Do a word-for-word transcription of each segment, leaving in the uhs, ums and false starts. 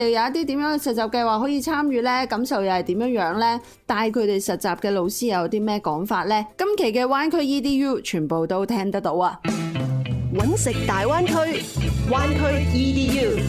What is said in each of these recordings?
有一啲點樣嘅實習計劃可以參與呢？感受又係點樣樣呢？帶佢哋實習嘅老師又有啲咩講法呢？今期嘅灣區 E D U 全部都聽得到啊！ 揾食大灣區，灣區 E D U。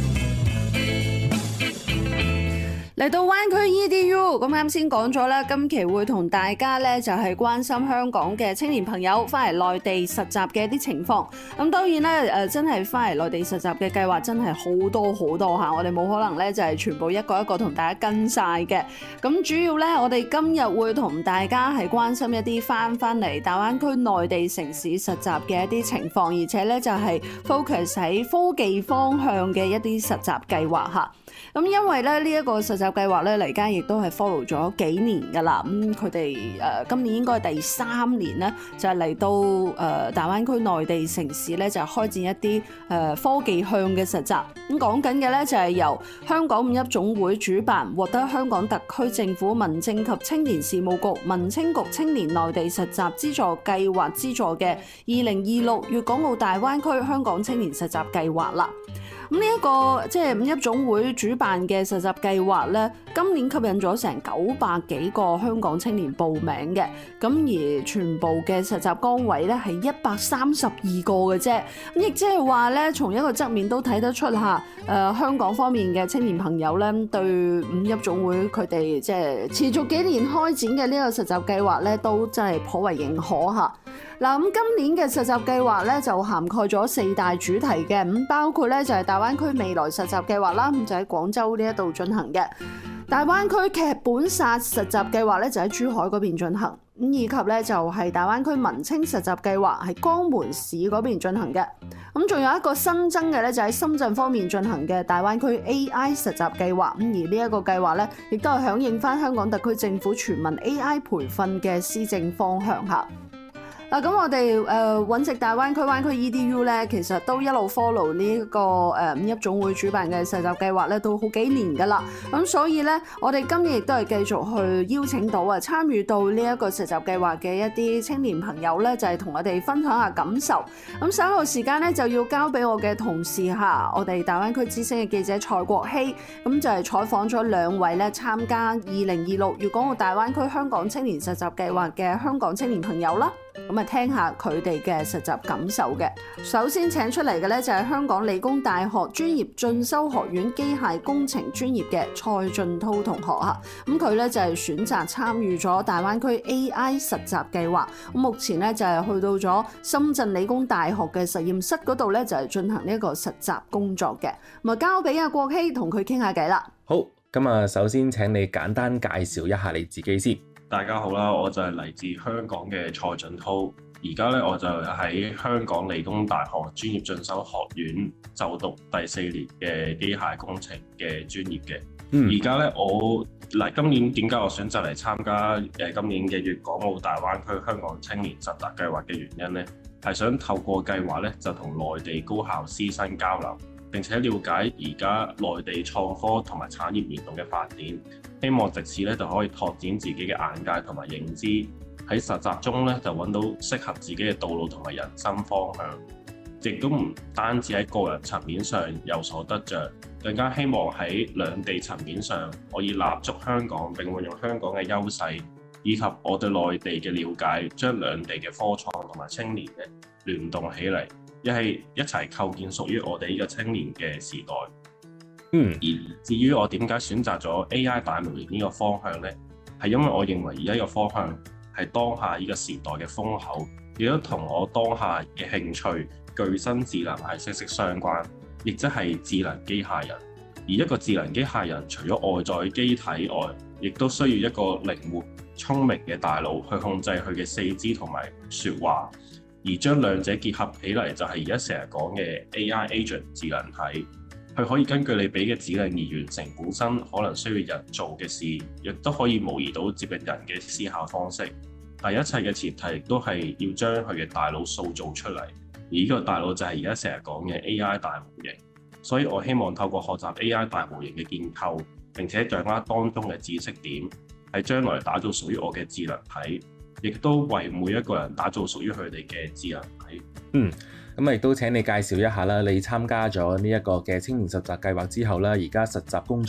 嚟到灣區 E D U， 咁啱先講咗啦，今期會同大家咧就係關心香港嘅青年朋友翻嚟內地實習嘅一啲情況。咁當然咧，誒真係翻嚟內地實習嘅計劃真係好多好多嚇，我哋冇可能咧就係全部一個一個同大家跟晒嘅。咁主要咧，我哋今日會同大家係關心一啲翻翻嚟大灣區內地城市實習嘅一啲情況，而且咧就係 focus 喺科技方向嘅一啲實習計劃嚇。咁因為咧呢一個實習計劃咧嚟間亦都係 follow 咗幾年㗎啦，咁佢哋誒今年應該係第三年咧，就係嚟到誒、呃、大灣區內地城市咧，就係開展一啲誒、呃、科技向嘅實習。咁講緊嘅咧就係由香港五一總會主辦，獲得香港特區政府民政及青年事務局民青局青年內地實習資助計劃資助嘅二零二六粵港澳大灣區香港青年實習計劃啦。咁呢一個即係五一總會主辦嘅實習計劃咧，今年吸引咗成九百幾個香港青年報名嘅，咁而全部嘅實習崗位咧係一百三十二個嘅啫，咁亦即係話咧，從一個側面都睇得出嚇，誒、呃、香港方面嘅青年朋友咧對五一總會佢哋即係持續幾年開展嘅呢個實習計劃咧，都真係頗為認可嚇。嗱，咁今年嘅實習計劃咧就涵蓋咗四大主題嘅，咁包括咧就係大灣區未來實習計劃啦，咁就喺廣州呢一度進行嘅；大灣區劇本殺實習計劃咧就喺珠海嗰邊進行，咁以及咧就係大灣區文青實習計劃喺江門市嗰邊進行嘅。咁仲有一個新增嘅咧就喺深圳方面進行嘅大灣區 A I 實習計劃，咁而呢一個計劃咧亦都係響應翻香港特區政府全民 A I 培訓嘅施政方向嚇。嗱，咁我哋誒揾食大灣區灣區 E D U 咧，其實都一路 follow 呢一個誒五一總會主辦嘅實習計劃咧，都好幾年噶啦。咁所以咧，我哋今日亦都係繼續去邀請到啊參與到呢一個實習計劃嘅一啲青年朋友咧，就係同我哋分享下感受。咁稍後時間咧就要交俾我嘅同事嚇，我哋大灣區之聲嘅記者蔡國希，咁就係採訪咗兩位咧參加二零二六粵港澳大灣區香港青年實習計劃嘅香港青年朋友啦。咁啊，聽下佢哋嘅實習感受嘅。首先請出嚟嘅咧就係香港理工大學專業進修學院機械工程專業嘅蔡俊滔同學嚇。咁佢咧就係選擇參與咗大灣區 A I 實習計劃。咁目前咧就係去到咗深圳理工大學嘅實驗室嗰度咧就係進行呢一個實習工作嘅。咁啊，交俾阿國希同佢傾下偈啦。 好，咁啊，首先請你簡單介紹一下你自己先。 大家好啦，我就係嚟自香港嘅蔡俊滔，而家咧我就喺香港理工大學專業進修學院就讀第四年嘅機械工程嘅專業嘅。而家咧我嚟今年點解我選擇嚟參加誒今年嘅粵港澳大灣區香港青年實習計劃嘅原因咧，係想透過計劃咧就同內地高校師生交流，並且了解而家內地創科同埋產業聯動嘅發展。希望藉此咧就可以拓展自己嘅眼界同埋認知，喺實習中咧就揾到適合自己嘅道路同埋人生方向，亦都唔單止喺個人層面上有所得着，更加希望喺兩地層面上可以立足香港並運用香港嘅優勢，以及我對內地嘅了解，將兩地嘅科創同埋青年嘅聯動起嚟，一係一齊構建屬於我哋呢個青年嘅時代。 嗯， 而至於我點解選擇咗 A I 大模型呢個方向呢？係因為我認為而家呢個方向係當下呢個時代嘅風口，亦都同我當下嘅興趣具身智能係息息相關，亦即係智能機械人。而一個智能機械人除咗外在機體外，亦都需要一個靈活聰明嘅大腦去控制佢嘅四肢同埋説話，而將兩者結合起嚟就係而家成日講嘅 A I agent 智能體。佢可以根據你俾嘅指令而完成本身可能需要人做嘅事，亦都可以模擬到接近人嘅思考方式。但一切嘅前提亦都係要將佢嘅大腦塑造出嚟，而呢個大腦就係而家成日講嘅 A I 大模型。所以我希望透過學習 A I 大模型嘅建構，並且掌握當中嘅知識點，喺將來打造屬於我嘅智能體，亦都為每一個人打造屬於佢哋嘅智能體。 嗯。咁亦都請你介紹一下啦，你參加咗呢一個嘅青年實習計劃之後啦，而家實習工作